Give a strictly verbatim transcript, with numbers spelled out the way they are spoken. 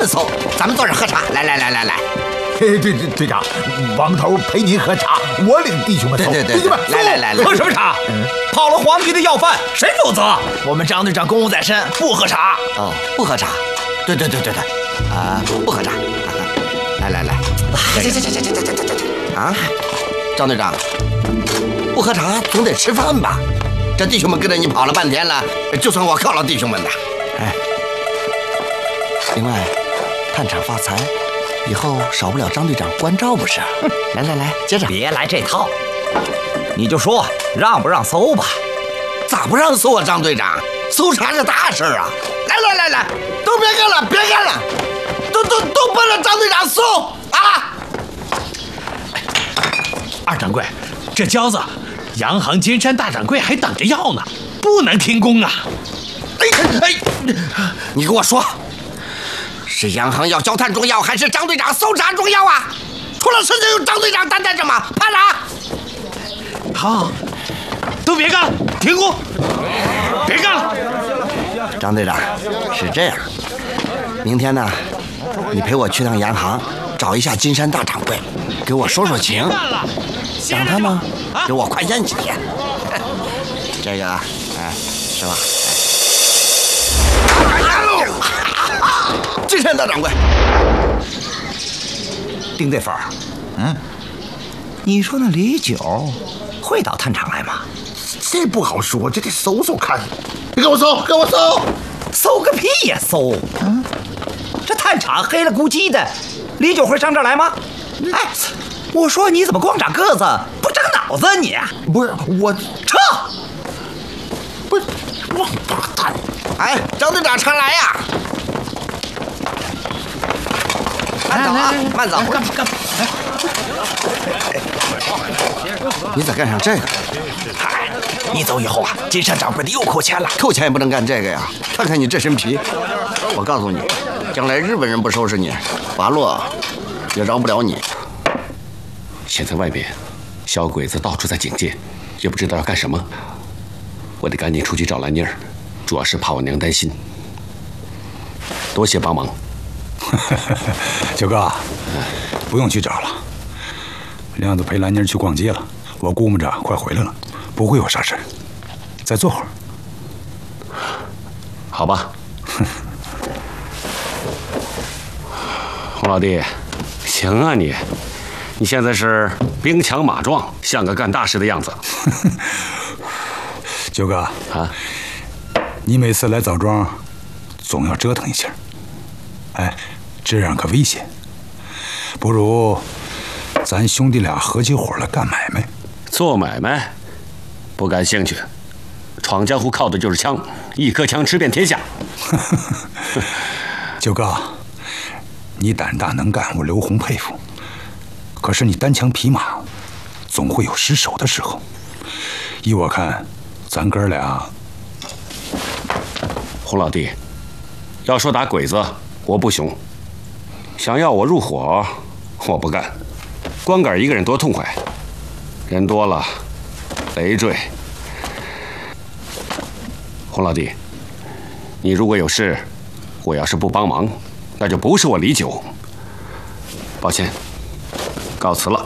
们搜，咱们坐这喝茶。来来来来来。 对对队长，王头陪您喝茶，我领弟兄们搜。 对对对， 弟兄们， 来来来来， 喝什么茶？嗯，跑了黄皮的要饭，谁负责？我们张队长公务在身，不喝茶。 哦，不喝茶。对对对对对，啊、呃，不喝茶。来来来，行行行行行行行行行啊！张队长，不喝茶总得吃饭吧？这弟兄们跟着你跑了半天了，就算我犒劳弟兄们的。哎，另外，探厂发财。以后少不了张队长关照不是？来来来，接着。 别来这套，你就说让不让搜吧。 咋不让搜啊，张队长？搜查是大事啊！来来来来，都别干了，别干了，都都都奔着张队长搜啊！ 二掌柜，这交子，洋行金山大掌柜还等着要呢，不能停工啊！ 哎哎，你给我说。是洋行要交炭重要，还是张队长搜查重要啊？出了事就由张队长担待着嘛，怕啥？ 好，都别干了，停工，别干了。 张队长，是这样，明天呢，你陪我去趟洋行，找一下金山大掌柜，给我说说情，让他呢给我宽限几天。这个，哎，是吧？金山大掌柜， 丁队粉儿，嗯，你说那李九会到探厂来吗？ 这不好说，这得搜搜看。你给我搜，给我搜， 搜个屁呀搜！嗯，这探厂黑了咕叽的，李九会上这儿来吗？哎，我说你怎么光长个子不长脑子你？ 不是我撤！ 不是王八蛋！ 哎，张队长常来呀！慢走啊，慢走！ 干干！ 你咋干上这个？ 哎，你走以后啊，金山掌柜的又扣钱了。 扣钱也不能干这个呀！看看你这身皮，我告诉你，将来日本人不收拾你，八路也饶不了你。 现在外面小鬼子到处在警戒，也不知道要干什么。我得赶紧出去找兰妮儿，主要是怕我娘担心。多谢帮忙。 九哥，不用去找了。亮子陪兰妮儿去逛街了，我估摸着快回来了，不会有啥事。再坐会儿。 好吧。洪老弟，行啊你，你现在是兵强马壮，像个干大事的样子。 九哥啊， 你每次来枣庄，总要折腾一下。哎，这样可危险，不如咱兄弟俩合起伙来干买卖。 做买卖，不感兴趣。闯江湖靠的就是枪，一颗枪吃遍天下。 九哥，你胆大能干，我刘洪佩服。可是你单枪匹马，总会有失手的时候。依我看，咱哥俩…… 洪老弟，要说打鬼子，我不雄；想要我入伙，我不干。光杆一个人多痛快，人多了，累赘。洪老弟，你如果有事，我要是不帮忙，那就不是我李九。抱歉，告辞了。